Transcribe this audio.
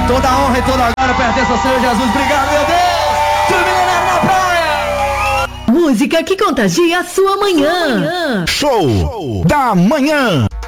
Toda a honra e toda a glória pertence ao Senhor Jesus. Obrigado, meu Deus. Fui milionário na praia. Música que contagia a sua manhã. Show da manhã.